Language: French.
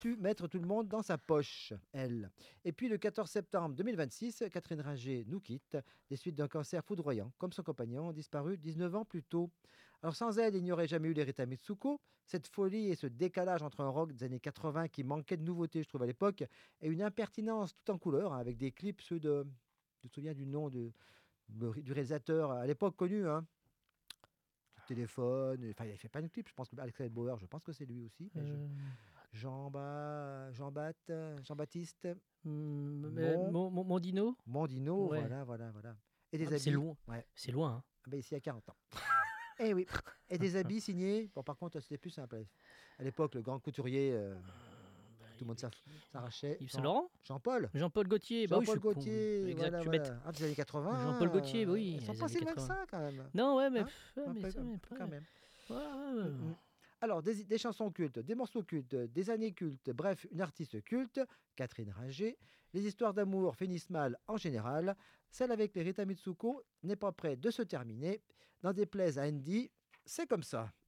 pu mettre tout le monde dans sa poche, elle. Et puis le 14 septembre 2026, Catherine Ringer nous quitte des suites d'un cancer foudroyant, comme son compagnon disparu 19 ans plus tôt. Alors sans elle, il n'y aurait jamais eu les Rita Mitsuko. Cette folie et ce décalage entre un rock des années 80 qui manquait de nouveautés, je trouve, à l'époque, et une impertinence tout en couleur, hein, avec des clips, ceux de... Je me souviens du nom du réalisateur à l'époque connu, hein, téléphone, enfin il fait pas de clip, je pense que Alexandre Bauer, je pense que c'est lui aussi, mais Euh, Jean-Baptiste Mondino. Mondino, Ouais. voilà. Et Ah, des mais c'est habits, loin. ouais, C'est loin. Hein. ah ben, ici il y a 40 ans. Eh oui, et des habits signés, bon par contre c'était plus simple. À l'époque, le grand couturier, Bah, que tout il le y monde avait qui? ça arrachait, Yves Saint Laurent. Jean-Paul. Jean-Paul Gaultier. Bah oui, je Jean-Paul suis con. Gaultier, Exact, je suis bête. voilà. Ah, des années Jean-Paul 80, Gaultier, bah ils oui, sont les pas années si loin que 80. ça quand même. Non, ouais, mais, Hein. ouais, mais ça, mais Quand après. même. Mm, Voilà. mm. Alors, des chansons cultes, des morceaux cultes, des années cultes, bref, une artiste culte, Catherine Ringer. Les histoires d'amour finissent mal en général. Celle avec les Rita Mitsuko n'est pas près de se terminer. N'en déplaise à Andy, c'est comme ça.